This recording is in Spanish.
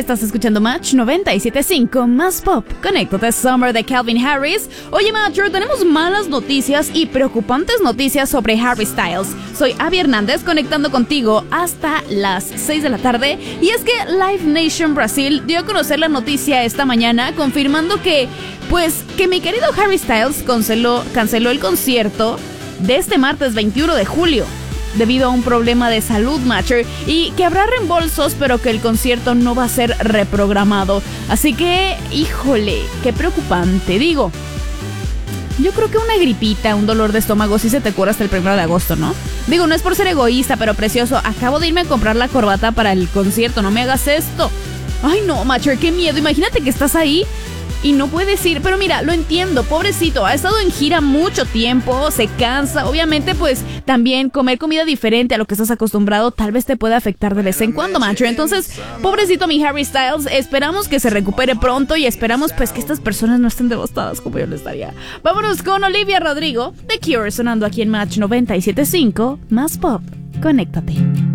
Estás escuchando Match 97.5 más pop. Conéctate Summer de Calvin Harris. Oye, Matcher, tenemos malas noticias y preocupantes noticias sobre Harry Styles. Soy Abby Hernández, conectando contigo hasta las 6 de la tarde. Y es que Live Nation Brasil dio a conocer la noticia esta mañana, confirmando que mi querido Harry Styles canceló el concierto de este martes 21 de julio. Debido a un problema de salud, Matcher, y que habrá reembolsos, pero que el concierto no va a ser reprogramado. Así que, híjole, qué preocupante. Digo, yo creo que una gripita, un dolor de estómago sí se te cura hasta el 1 de agosto, ¿no? Digo, no es por ser egoísta, pero precioso, acabo de irme a comprar la corbata para el concierto, no me hagas esto. Ay no, Matcher, qué miedo, imagínate que estás ahí y no puedes ir, pero mira, lo entiendo, pobrecito, ha estado en gira mucho tiempo, se cansa, obviamente pues también comer comida diferente a lo que estás acostumbrado tal vez te pueda afectar de vez en cuando, Matcher. Entonces, pobrecito mi Harry Styles, esperamos que se recupere pronto y esperamos pues que estas personas no estén devastadas como yo le estaría. Vámonos con Olivia Rodrigo, The Cure, sonando aquí en Match 97.5, más pop, conéctate.